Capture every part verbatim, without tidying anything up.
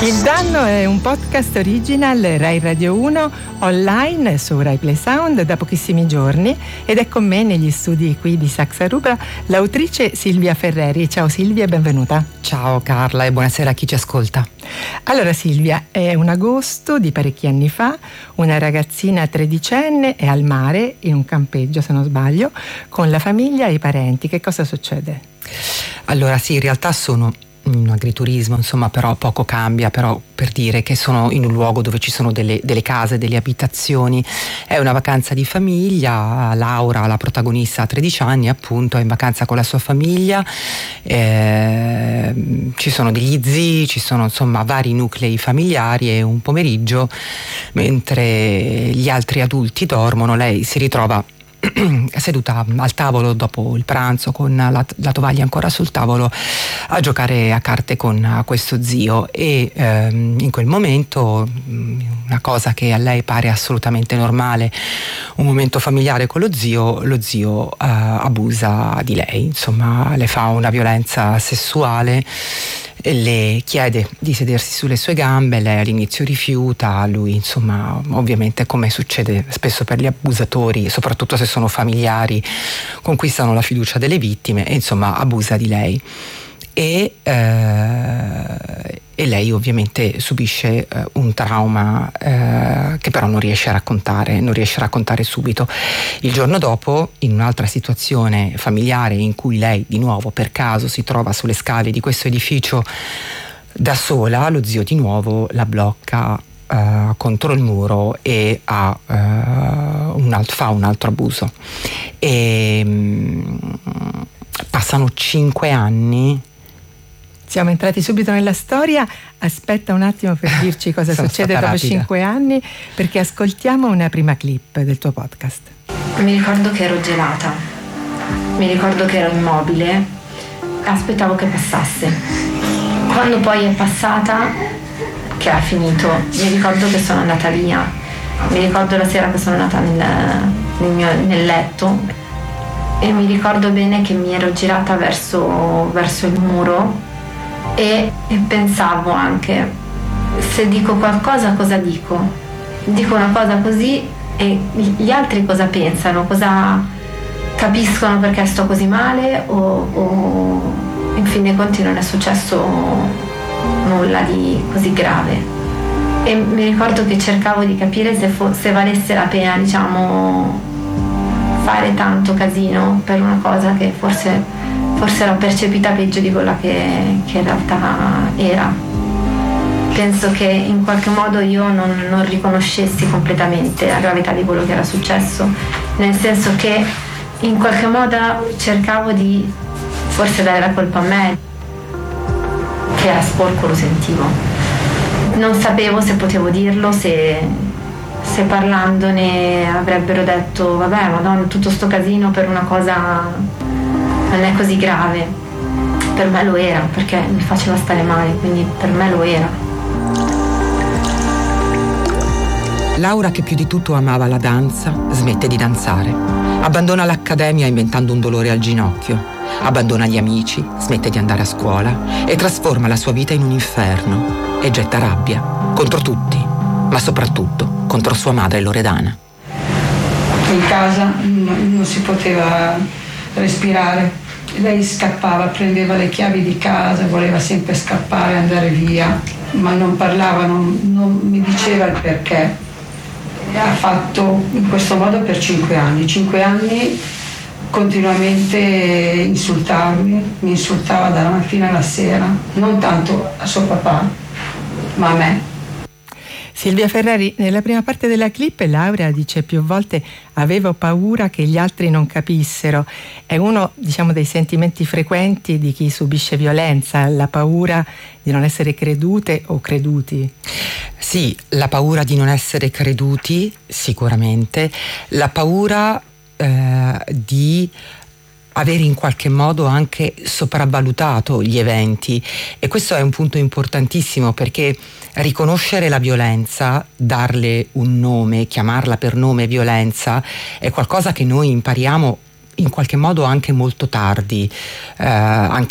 Il Danno è un podcast original Rai Radio uno, online su Rai Play Sound da pochissimi giorni, ed è con me negli studi qui di Saxa Rubra l'autrice Silvia Ferreri. Ciao Silvia, benvenuta. Ciao Carla e buonasera a chi ci ascolta. Allora Silvia, è un agosto di parecchi anni fa, una ragazzina tredicenne è al mare, in un campeggio se non sbaglio, con la famiglia e i parenti. Che cosa succede? Allora sì, in realtà sono un agriturismo, insomma, però poco cambia, però per dire che sono in un luogo dove ci sono delle, delle case, delle abitazioni. È una vacanza di famiglia. Laura, la protagonista, ha tredici anni, appunto, è in vacanza con la sua famiglia, eh, ci sono degli zii, ci sono insomma vari nuclei familiari, e un pomeriggio, mentre gli altri adulti dormono, lei si ritrova seduta al tavolo dopo il pranzo con la, la tovaglia ancora sul tavolo a giocare a carte con questo zio, e ehm, in quel momento una cosa che a lei pare assolutamente normale, un momento familiare con lo zio, lo zio eh, abusa di lei, insomma le fa una violenza sessuale, le chiede di sedersi sulle sue gambe, lei all'inizio rifiuta, lui insomma ovviamente, come succede spesso per gli abusatori, soprattutto se sono familiari, conquistano la fiducia delle vittime e insomma abusa di lei. E, eh, e lei ovviamente subisce eh, un trauma eh, che però non riesce a raccontare, non riesce a raccontare subito. Il giorno dopo, in un'altra situazione familiare in cui lei di nuovo per caso si trova sulle scale di questo edificio da sola, lo zio di nuovo la blocca Uh, contro il muro e ha, uh, un alt- fa un altro abuso. E um, passano cinque anni. Siamo entrati subito nella storia. Aspetta un attimo per dirci cosa succede dopo rapida. cinque anni, perché ascoltiamo una prima clip del tuo podcast. Mi ricordo che ero gelata, mi ricordo che ero immobile, aspettavo che passasse. Quando poi è passata, che ha finito, mi ricordo che sono andata via, mi ricordo la sera che sono andata nel, nel, mio, nel letto, e mi ricordo bene che mi ero girata verso, verso il muro e, e pensavo anche, se dico qualcosa cosa dico? Dico una cosa così e gli altri cosa pensano? Cosa capiscono perché sto così male? O, o in fin dei conti non è successo nulla di così grave. E mi ricordo che cercavo di capire se, fo- se valesse la pena, diciamo, fare tanto casino per una cosa che forse, forse era percepita peggio di quella che, che in realtà era. Penso che in qualche modo io non, non riconoscessi completamente la gravità di quello che era successo, nel senso che in qualche modo cercavo di forse dare la colpa a me, che era sporco, lo sentivo. Non sapevo se potevo dirlo, se, se parlandone avrebbero detto vabbè, madonna, tutto sto casino per una cosa non è così grave. Per me lo era, perché mi faceva stare male, quindi per me lo era. Laura, che più di tutto amava la danza, smette di danzare. Abbandona l'accademia inventando un dolore al ginocchio. Abbandona gli amici, smette di andare a scuola e trasforma la sua vita in un inferno e getta rabbia contro tutti, ma soprattutto contro sua madre Loredana. In casa non, non si poteva respirare. Lei scappava, prendeva le chiavi di casa, voleva sempre scappare, andare via, ma non parlava, non, non mi diceva il perché. Ha fatto in questo modo per cinque anni. Cinque anni continuamente insultarmi, mi insultava dalla mattina alla sera, non tanto a suo papà, ma a me. Silvia Ferreri, nella prima parte della clip Laura dice più volte avevo paura che gli altri non capissero. È uno, diciamo, dei sentimenti frequenti di chi subisce violenza, la paura di non essere credute o creduti. Sì, la paura di non essere creduti, sicuramente, la paura eh, di avere in qualche modo anche sopravvalutato gli eventi, e questo è un punto importantissimo, perché riconoscere la violenza, darle un nome, chiamarla per nome violenza, è qualcosa che noi impariamo in qualche modo anche molto tardi, eh, anche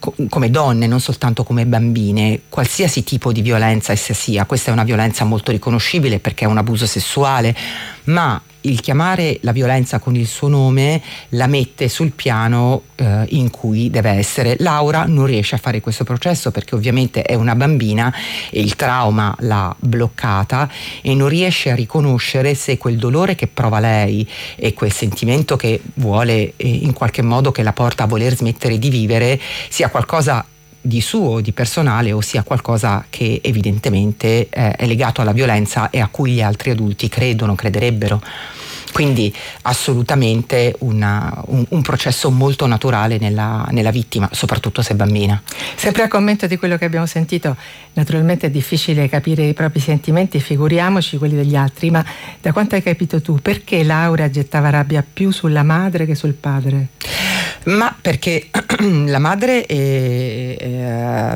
co- come donne, non soltanto come bambine, qualsiasi tipo di violenza essa sia. Questa è una violenza molto riconoscibile perché è un abuso sessuale, ma il chiamare la violenza con il suo nome la mette sul piano eh, in cui deve essere. Laura non riesce a fare questo processo perché ovviamente è una bambina e il trauma l'ha bloccata e non riesce a riconoscere se quel dolore che prova lei e quel sentimento che vuole eh, in qualche modo che la porta a voler smettere di vivere sia qualcosa di suo, di personale, o sia qualcosa che evidentemente eh, è legato alla violenza e a cui gli altri adulti credono, crederebbero. Quindi assolutamente una, un, un processo molto naturale nella, nella vittima, soprattutto se bambina. Sempre a commento di quello che abbiamo sentito, naturalmente è difficile capire i propri sentimenti, figuriamoci quelli degli altri, ma da quanto hai capito tu, perché Laura gettava rabbia più sulla madre che sul padre? Ma perché la madre è, è,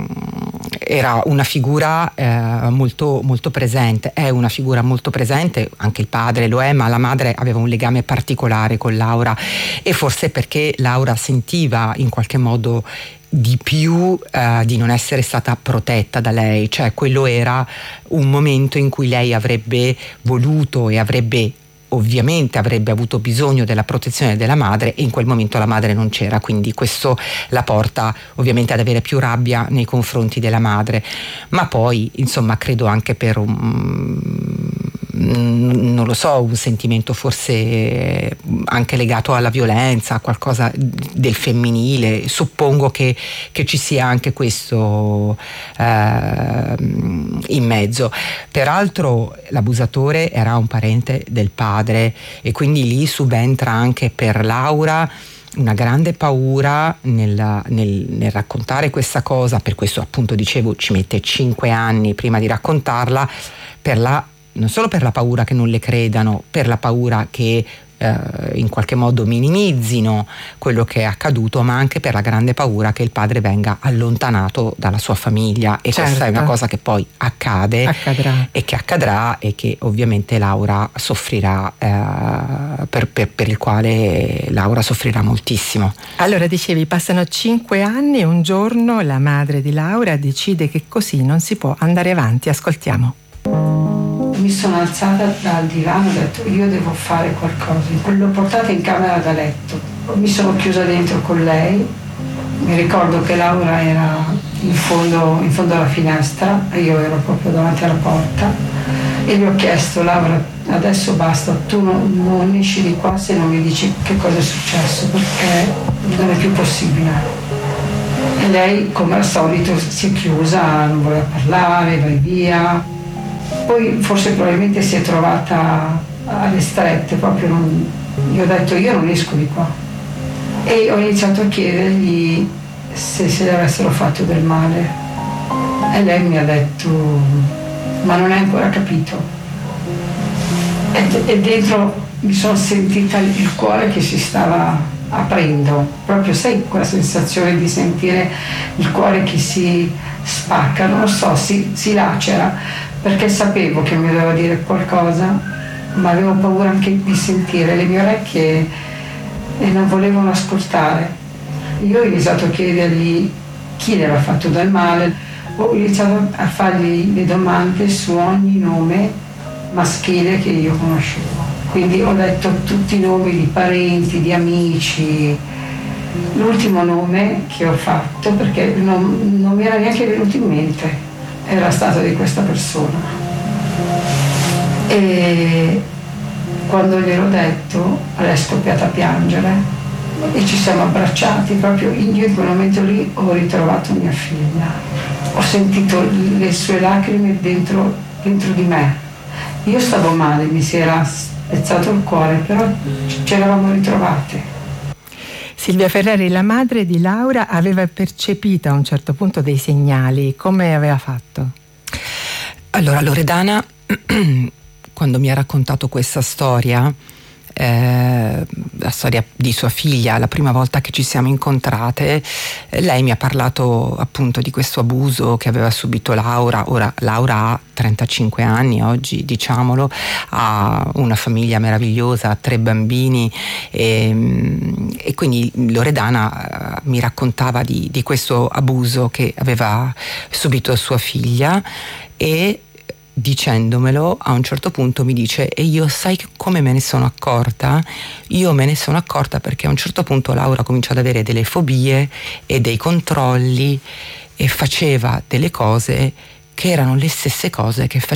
era una figura eh, molto, molto presente, è una figura molto presente, anche il padre lo è, ma la madre aveva un legame particolare con Laura, e forse perché Laura sentiva in qualche modo di più eh, di non essere stata protetta da lei, cioè quello era un momento in cui lei avrebbe voluto e avrebbe ovviamente avrebbe avuto bisogno della protezione della madre, e in quel momento la madre non c'era, quindi questo la porta ovviamente ad avere più rabbia nei confronti della madre. Ma poi insomma credo anche per un non lo so, un sentimento forse anche legato alla violenza, a qualcosa del femminile, suppongo che, che ci sia anche questo eh, in mezzo. Peraltro l'abusatore era un parente del padre e quindi lì subentra anche per Laura una grande paura nel, nel, nel raccontare questa cosa. Per questo appunto dicevo ci mette cinque anni prima di raccontarla, per la non solo per la paura che non le credano, per la paura che eh, in qualche modo minimizzino quello che è accaduto, ma anche per la grande paura che il padre venga allontanato dalla sua famiglia. E certo, questa è una cosa che poi accade, accadrà. e che accadrà e che ovviamente Laura soffrirà, eh, per, per, per il quale Laura soffrirà moltissimo. Allora dicevi, passano cinque anni e un giorno la madre di Laura decide che così non si può andare avanti. Ascoltiamo. Mi sono alzata dal divano e ho detto io devo fare qualcosa. L'ho portata in camera da letto, mi sono chiusa dentro con lei. Mi ricordo che Laura era in fondo, in fondo alla finestra e io ero proprio davanti alla porta, e gli ho chiesto: Laura, adesso basta, tu non, non esci di qua se non mi dici che cosa è successo, perché non è più possibile. E lei, come al solito, si è chiusa, non voleva parlare, vai via. Poi forse probabilmente si è trovata alle strette, proprio non, gli ho detto io non esco di qua, e ho iniziato a chiedergli se se le avessero fatto del male, e lei mi ha detto ma non hai ancora capito. E, e dentro mi sono sentita il cuore che si stava aprendo, proprio sai quella sensazione di sentire il cuore che si spacca, non lo so, si, si lacera, perché sapevo che mi doveva dire qualcosa, ma avevo paura anche di sentire, le mie orecchie e non volevano ascoltare. Io ho iniziato a chiedergli chi le aveva fatto del male, ho iniziato a fargli le domande su ogni nome maschile che io conoscevo. Quindi ho detto tutti i nomi di parenti, di amici. L'ultimo nome che ho fatto, perché non, non mi era neanche venuto in mente, era stato di questa persona. E quando gliel'ho detto, lei è scoppiata a piangere e ci siamo abbracciati. Proprio io in quel momento lì ho ritrovato mia figlia, ho sentito le sue lacrime dentro, dentro di me. Io stavo male, mi si era spezzato il cuore, però ci eravamo ritrovate. Silvia Ferrari, la madre di Laura aveva percepito a un certo punto dei segnali, come aveva fatto? Allora Loredana, quando mi ha raccontato questa storia, eh, la storia di sua figlia. La prima volta che ci siamo incontrate, eh, lei mi ha parlato appunto di questo abuso che aveva subito Laura. Ora Laura ha trentacinque anni oggi, diciamolo, ha una famiglia meravigliosa, ha tre bambini e, e quindi Loredana uh, mi raccontava di, di questo abuso che aveva subito sua figlia, e dicendomelo a un certo punto mi dice: e io sai come me ne sono accorta? Io me ne sono accorta perché a un certo punto Laura cominciò ad avere delle fobie e dei controlli e faceva delle cose che erano le stesse cose che faceva